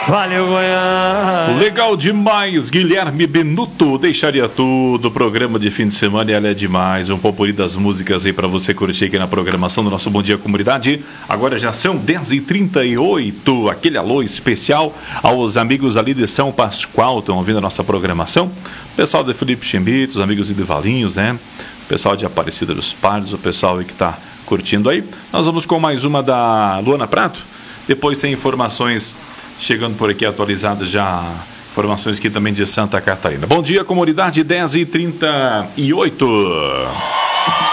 Valeu, Goiânia. Legal demais, Guilherme Benuto. Deixaria tudo, programa de fim de semana, e ela é demais. Um popurrí das músicas aí pra você curtir aqui na programação do nosso Bom Dia Comunidade. Agora já são 10h38. Aquele alô especial aos amigos ali de São Pascoal, estão ouvindo a nossa programação. Pessoal de Felipe Chembito, os amigos de Valinhos, né? Pessoal de Aparecida dos Pardos, o pessoal aí que tá curtindo aí. Nós vamos com mais uma da Luana Prato. Depois tem informações chegando por aqui atualizadas já. Informações aqui também de Santa Catarina. Bom dia, comunidade, 10h38.